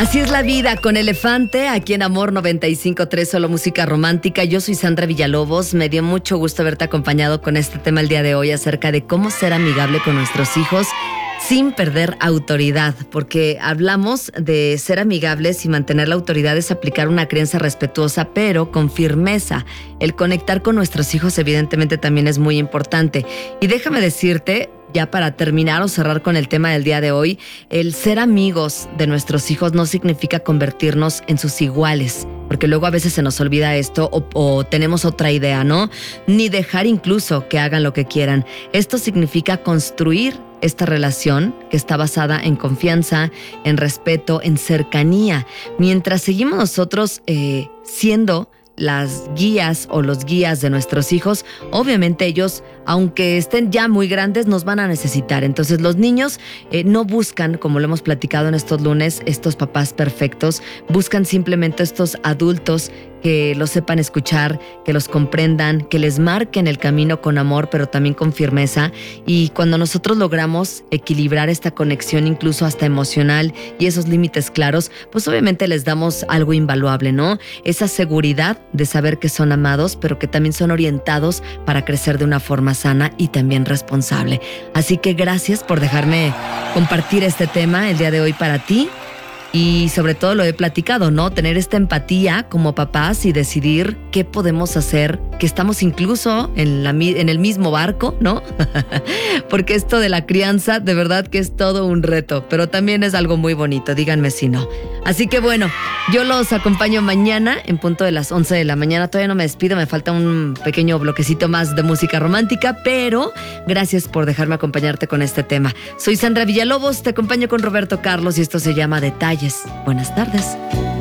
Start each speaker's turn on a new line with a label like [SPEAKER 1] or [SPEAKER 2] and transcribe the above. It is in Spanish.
[SPEAKER 1] Así es la vida con Elefante, aquí en Amor 95.3, solo música romántica. Yo soy Sandra Villalobos, me dio mucho gusto haberte acompañado con este tema el día de hoy acerca de cómo ser amigable con nuestros hijos sin perder autoridad, porque hablamos de ser amigables y mantener la autoridad es aplicar una crianza respetuosa, pero con firmeza. El conectar con nuestros hijos evidentemente también es muy importante. Y déjame decirte, ya para terminar o cerrar con el tema del día de hoy, el ser amigos de nuestros hijos no significa convertirnos en sus iguales, porque luego a veces se nos olvida esto o tenemos otra idea, ¿no? Ni dejar incluso que hagan lo que quieran. Esto significa construir esta relación que está basada en confianza, en respeto, en cercanía. Mientras seguimos nosotros siendo las guías o los guías de nuestros hijos, obviamente ellos, aunque estén ya muy grandes, nos van a necesitar. Entonces los niños no buscan, como lo hemos platicado en estos lunes, estos papás perfectos, buscan simplemente estos adultos que los sepan escuchar, que los comprendan, que les marquen el camino con amor, pero también con firmeza. Y cuando nosotros logramos equilibrar esta conexión, incluso hasta emocional, y esos límites claros, pues obviamente les damos algo invaluable, ¿no? Esa seguridad de saber que son amados, pero que también son orientados para crecer de una forma sana y también responsable. Así que gracias por dejarme compartir este tema el día de hoy para ti. Y sobre todo lo he platicado, ¿no? Tener esta empatía como papás y decidir qué podemos hacer, que estamos incluso en el mismo barco, ¿no? Porque esto de la crianza, de verdad que es todo un reto, pero también es algo muy bonito, díganme si no. Así que bueno, yo los acompaño mañana en punto de las 11 de la mañana. Todavía no me despido, me falta un pequeño bloquecito más de música romántica, pero gracias por dejarme acompañarte con este tema. Soy Sandra Villalobos, te acompaño con Roberto Carlos y esto se llama Detalles. Buenas tardes.